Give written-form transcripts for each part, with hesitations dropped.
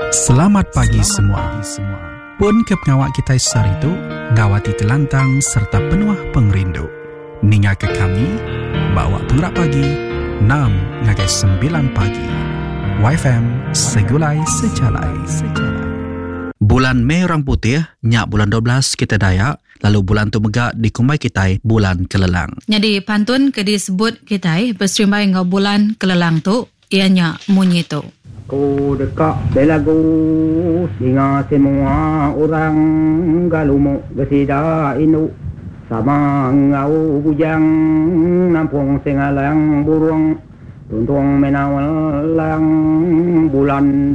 Selamat pagi semua. Pun ke pengawak kita saritu, ngawati telantang serta penuh pengrindu. Ninga ke kami, bawa penggerak pagi, 6 ngagai 9 pagi. YFM segulai sejalai. Bulan Mei orang putih, nyak bulan 12 kita Dayak, lalu bulan tu megak dikumbai kita bulan Kelelang. Jadi pantun ke disebut kita berserimbai ngau bulan Kelelang tu, ianya munyi tu. Ku dekat belagu singa semua orang galumu gesida inu sama ngau bujang nampung sengalang burung tuntung menawalang bulan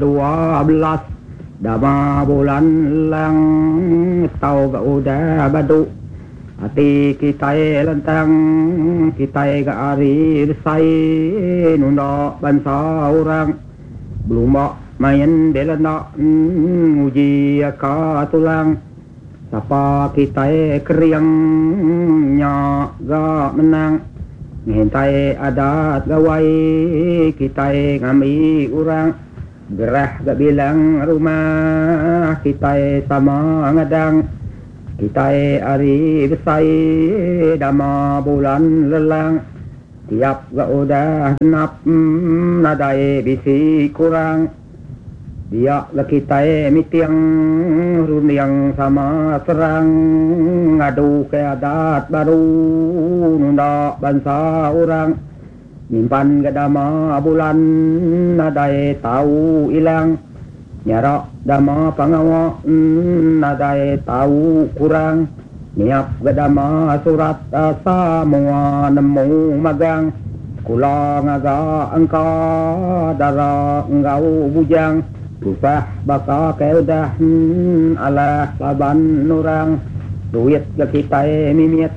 12 dama bulan lang tau ga udah badu hati kita lentang kita ga ari sai nunda bansa orang belum main bela nak uji ka tulang siapa kita keriangnya ga menang ngentai adat gawai kita ngami orang gerah ga bilang rumah kita sama ngadang kita ari besai dama bulan lelang tiap ga udah genap nadai bisi kurang dia la kita mitiang runiang sama serang ngadu ke adat baru nunda bangsa orang nyimpan gadama bulan nadai tahu ilang nyarak dama pangawa nadai tahu kurang niap gadama surat asa mua nemu magang kula ngaga engka dara engau bujang susah baka keudah ala laban orang duit ke kita mimiet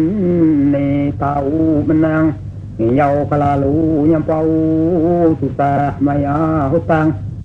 ni tahu menang nyau kalalu nyampau susah maya hutang